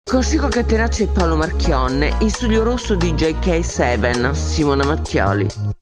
Con Sico Catenacci e Paolo Marchionne, in studio rosso di JK7, Simona Mattioli.